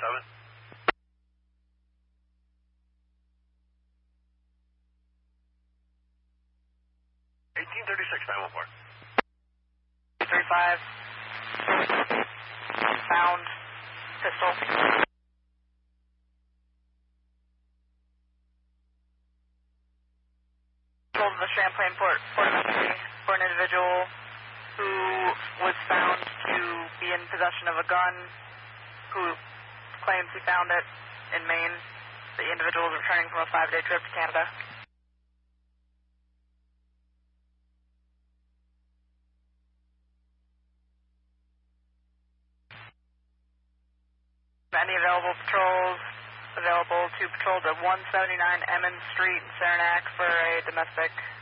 1836, 914. 35. Found pistol. Told the Champlain Port Authority for an individual who was found to be in possession of a gun, who claims he found it in Maine. The individual is returning from a 5-day trip to Canada. Any available patrols available to patrol the 179 Emmons Street in Saranac for a domestic